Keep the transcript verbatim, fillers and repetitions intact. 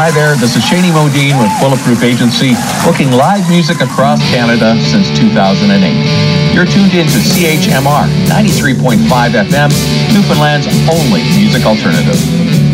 Hi there, this is Shani Modine with Bulletproof Agency, booking live music across Canada since two thousand eight. You're tuned in to C H M R ninety-three point five F M, Newfoundland's only music alternative.